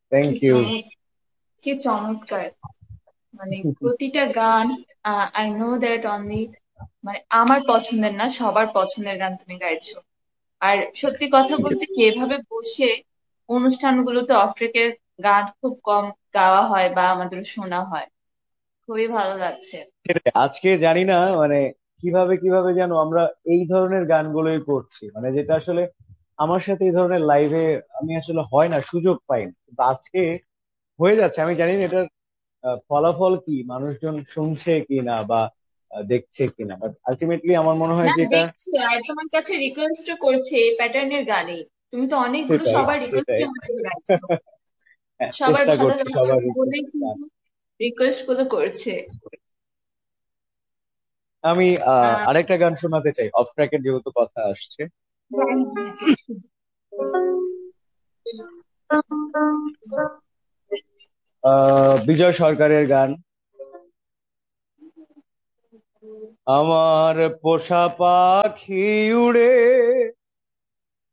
Thank কি you. কি চমৎকার! মানে প্রতিটা গান, আই নো দ্যাট অনলি, মানে আমার পছন্দের না, সবার পছন্দের গান তুমি গাইছো। আর সত্যি কথা বলতে কি, এভাবে বসে অনুষ্ঠানগুলোতে অফ ট্রেকের গান খুব কম গাওয়া হয় বা আমাদের শোনা হয়। খুবই ভালো লাগছে। আজকে জানি না মানে কিভাবে কিভাবে যেন আমরা এই ধরনের গানগুলোই করছি, মানে যেটা আসলে আমার সাথে এই ধরনের লাইভে আমি আসলে হয় না, সুযোগ পাই না, কিন্তু আজকে হয়ে যাচ্ছে। আমি জানি না এটার ফলাফল কি, মানুষজন শুনছে কি না বা দেখছে কিনা, বাট আলটিমেটলি আমার মনে হয় না, যে এটা দেখছি, আর তোমার কাছে রিকোয়েস্টও করছে এই প্যাটার্নের গানই। তুমি তো অনেকগুলো সেটাই সবার সেটাই। রিকোয়েস্টের মধ্যে গাইছো। হ্যাঁ, সবার চেষ্টা ভালো করছি লাগছে সবার বলেই কিন্তু রিকোয়েস্ট গুলো করছে। আমি আহ আরেকটা গান শোনাতে চাই, অফ ট্র্যাকের যেহেতু কথা আসছে। হ্যাঁ, হ্যাঁ, বিজয় সরকারের গান, আমার পোষা পাখি উড়ে